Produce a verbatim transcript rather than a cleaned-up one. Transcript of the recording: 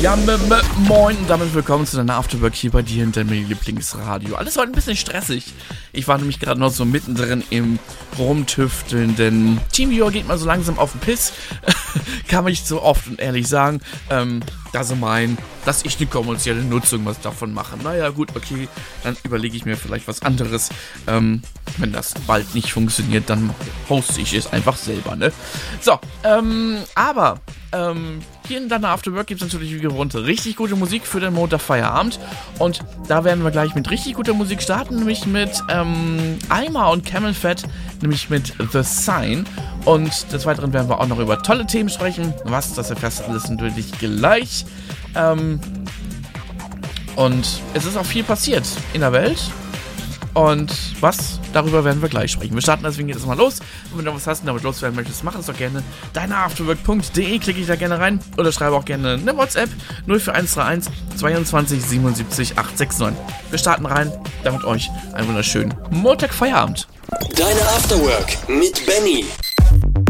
Ja, m -m moin und damit willkommen zu deiner Afterwork hier bei dir in deinem Lieblingsradio. Alles heute ein bisschen stressig. Ich war nämlich gerade noch so mittendrin im Rumtüfteln, denn TeamViewer geht mal so langsam auf den Piss. Kann man nicht so oft und ehrlich sagen. Ähm, da sie meinen, dass ich eine kommerzielle Nutzung was davon mache. Naja, gut, okay, dann überlege ich mir vielleicht was anderes. Ähm, wenn das bald nicht funktioniert, dann hoste ich es einfach selber, ne? So, ähm, aber, ähm, hier in deiner Afterwork gibt es natürlich wie gewohnt richtig gute Musik für den Montagfeierabend. Und da werden wir gleich mit richtig guter Musik starten, nämlich mit ähm, Aima und Camel Fat, nämlich mit The Sign. Und des Weiteren werden wir auch noch über tolle Themen sprechen. Was, das erfährst du alles natürlich gleich. Ähm, und es ist auch viel passiert in der Welt. Und was? Darüber werden wir gleich sprechen. Wir starten deswegen jetzt mal los. Und wenn du was hast und damit loswerden möchtest, mach es doch gerne. deine afterwork punkt de, klicke ich da gerne rein. Oder schreibe auch gerne eine WhatsApp null vier eins drei eins zweiundzwanzig siebenundsiebzig acht sechs neun. Wir starten rein. Damit euch einen wunderschönen Montagfeierabend. Deine Afterwork mit Benny.